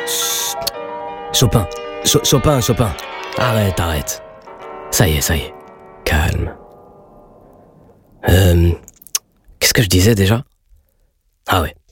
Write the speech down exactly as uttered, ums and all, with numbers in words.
Chut. Chopin, Ch- Chopin, Chopin. Arrête, arrête. Ça y est, ça y est. Calme. Euh, qu'est-ce que je disais déjà ? Ah ouais.